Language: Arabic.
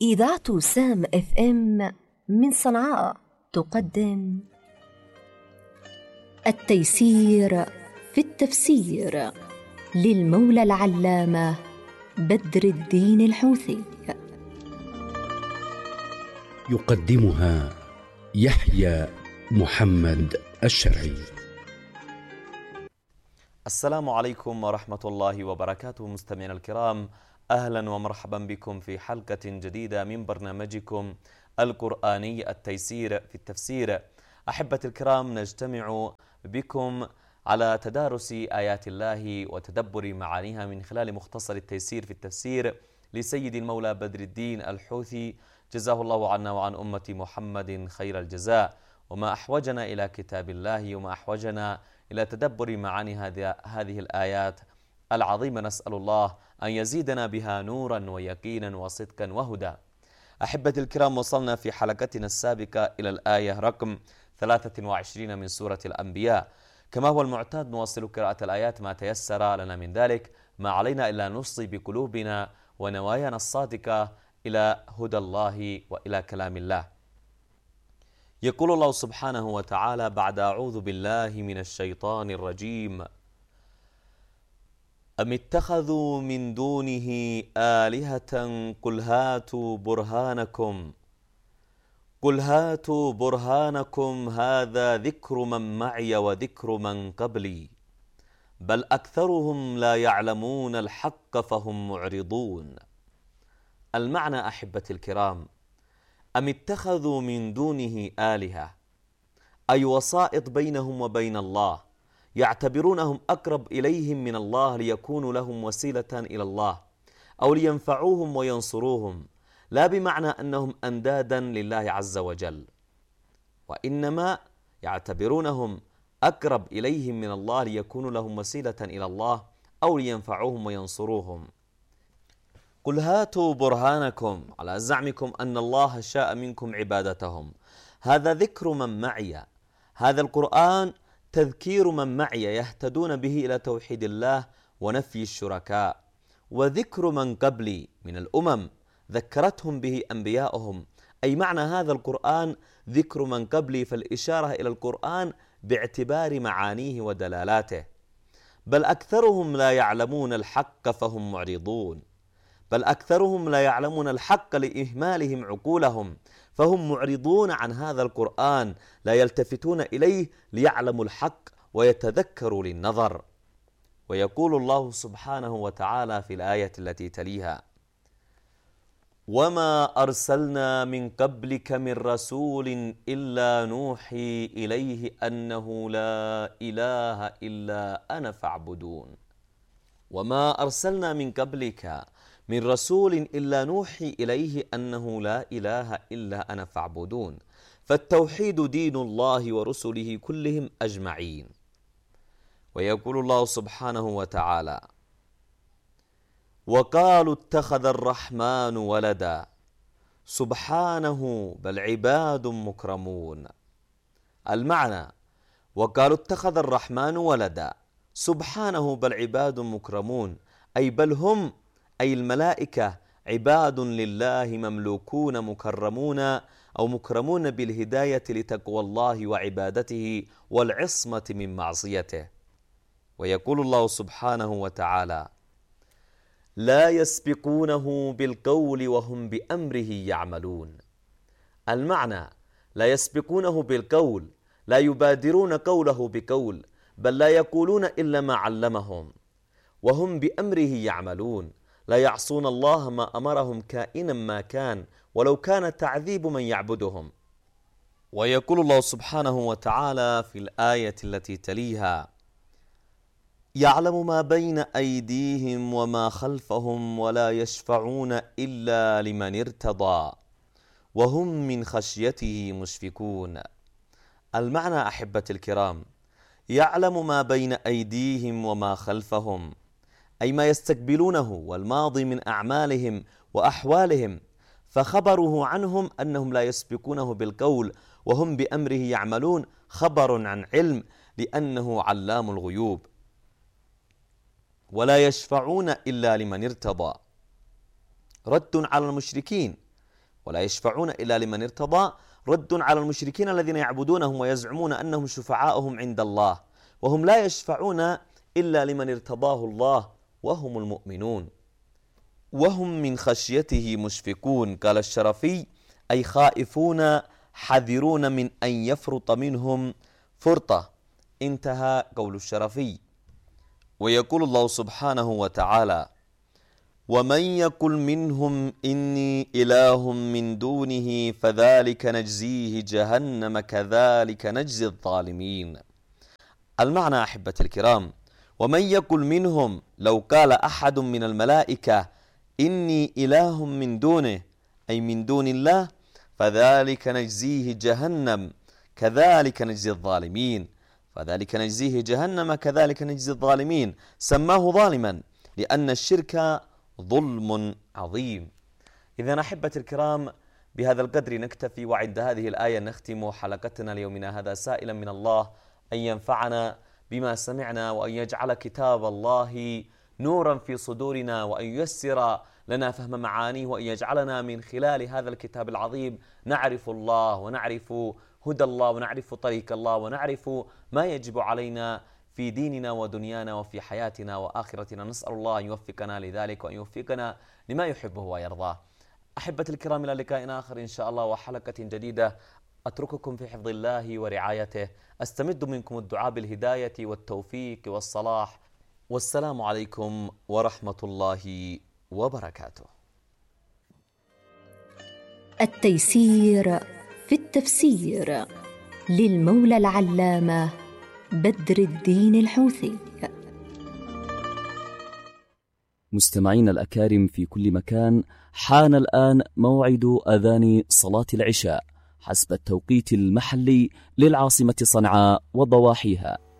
إذاعة سام اف ام من صنعاء تقدم التيسير في التفسير للمولى العلامة بدر الدين الحوثي. يقدمها يحيى محمد الشرعي. السلام عليكم ورحمة الله وبركاته. مستمعينا الكرام، أهلا ومرحبا بكم في حلقة جديدة من برنامجكم القرآني التيسير في التفسير. أحبة الكرام، نجتمع بكم على تدارس آيات الله وتدبر معانيها من خلال مختصر التيسير في التفسير لسيد المولى بدر الدين الحوثي، جزاه الله عنا وعن أمة محمد خير الجزاء. وما أحوجنا إلى كتاب الله وما أحوجنا إلى تدبر معاني هذه الآيات العظيمة، نسأل الله أن يزيدنا بها نورا ويقينا وصدقا وهدى. أحبة الكرام، وصلنا في حلقتنا السابقة إلى الآية رقم 23 من سورة الأنبياء. كما هو المعتاد نواصل قراءة الآيات ما تيسر لنا من ذلك، ما علينا إلا نصغي بقلوبنا ونوايانا الصادقة إلى هدى الله وإلى كلام الله. يقول الله سبحانه وتعالى بعد أعوذ بالله من الشيطان الرجيم: أم اتخذوا من دونه آلهة قل هاتوا برهانكم هذا ذكر من معي وذكر من قبلي بل أكثرهم لا يعلمون الحق فهم معرضون. المعنى أحبة الكرام: أم اتخذوا من دونه آلهة، أي وسائط بينهم وبين الله، يعتبرونهم أقرب إليهم من الله ليكونوا لهم وسيلة إلى الله أو لينفعوهم وينصروهم، لا بمعنى أنهم أندادا لله عز وجل، وإنما يعتبرونهم أقرب إليهم من الله ليكونوا لهم وسيلة إلى الله أو لينفعوهم وينصروهم. قل هاتوا برهانكم، على زعمكم أن الله شاء منكم عبادتهم. هذا ذكر من معي، هذا القرآن تذكير من معي يهتدون به إلى توحيد الله ونفي الشركاء. وذكر من قبلي من الأمم ذكرتهم به أنبياؤهم، أي معنى هذا القرآن ذكر من قبلي، فالإشارة إلى القرآن باعتبار معانيه ودلالاته. بل أكثرهم لا يعلمون الحق فهم معرضون، بل أكثرهم لا يعلمون الحق لإهمالهم عقولهم، فهم معرضون عن هذا القرآن، لا يلتفتون إليه ليعلموا الحق ويتذكروا للنظر. ويقول الله سبحانه وتعالى في الآية التي تليها: وما أرسلنا من قبلك من رسول إلا نوحي إليه أنه لا إله إلا أنا فاعبدون. وما أرسلنا من قبلك من رسول إلا نوحي إليه أنه لا إله إلا أنا فاعبدون. فالتوحيد دين الله ورسله كلهم أجمعين. ويقول الله سبحانه وتعالى: وقالوا اتخذ الرحمن ولدا سبحانه بل عباد مكرمون. المعنى: وقالوا اتخذ الرحمن ولدا سبحانه بل عباد مكرمون، أي بل هم، أي الملائكة، عباد لله مملوكون مكرمون أو مكرمون بالهداية لتقوى الله وعبادته والعصمة من معصيته. ويقول الله سبحانه وتعالى: لا يسبقونه بالقول وهم بأمره يعملون. المعنى: لا يسبقونه بالقول، لا يبادرون قوله بقول، بل لا يقولون إلا ما علمهم، وهم بأمره يعملون، لا يعصون الله ما أمرهم كائنا ما كان، ولو كان تعذيب من يعبدهم. ويقول الله سبحانه وتعالى في الآية التي تليها: يعلم ما بين أيديهم وما خلفهم ولا يشفعون إلا لمن ارتضى وهم من خشيته مشفقون. المعنى أحبة الكرام: يعلم ما بين أيديهم وما خلفهم، أي ما يستقبلونه والماضي من أعمالهم وأحوالهم، فخبره عنهم أنهم لا يسبقونه بالقول وهم بأمره يعملون خبر عن علم، لأنه علام الغيوب. ولا يشفعون إلا لمن ارتضى، رد على المشركين ولا يشفعون إلا لمن ارتضى رد على المشركين الذين يعبدونهم ويزعمون أنهم شفعاؤهم عند الله، وهم لا يشفعون إلا لمن ارتضاه الله وهم المؤمنون، وهم من خشيته مشفقون. قال الشرفي: أي خائفون حذرون من أن يفرط منهم فرطة. انتهى قول الشرفي. ويقول الله سبحانه وتعالى: ومن يقل منهم إني إله من دونه فذلك نجزيه جهنم كذلك نجزي الظالمين. المعنى أحبة الكرام: ومن يقل منهم، لو قال أحد من الملائكة إني إله من دونه أي من دون الله، فذلك نجزيه جهنم كذلك نجزي الظالمين. فذلك نجزيه جهنم كذلك نجزي الظالمين، سماه ظالما لأن الشرك ظلم عظيم. إذن أحبة الكرام، بهذا القدر نكتفي، وعند هذه الآية نختم حلقتنا ليومنا هذا، سائلا من الله أن ينفعنا بما سمعنا، وأن يجعل كتاب الله نورا في صدورنا، وأن ييسر لنا فهم معانيه، وأن يجعلنا من خلال هذا الكتاب العظيم نعرف الله ونعرف هدى الله ونعرف طريق الله ونعرف ما يجب علينا في ديننا ودنيانا وفي حياتنا وآخرتنا. نسأل الله أن يوفقنا لذلك وأن يوفقنا لما يحبه ويرضاه. أحبة الكرام، إلى لقاء آخر إن شاء الله وحلقة جديدة. أترككم في حفظ الله ورعايته، أستمد منكم الدعاء بالهداية والتوفيق والصلاح، والسلام عليكم ورحمة الله وبركاته. التيسير في التفسير للمولى العلامة بدر الدين الحوثي. مستمعين الأكارم في كل مكان، حان الآن موعد أذان صلاة العشاء حسب التوقيت المحلي للعاصمة صنعاء وضواحيها.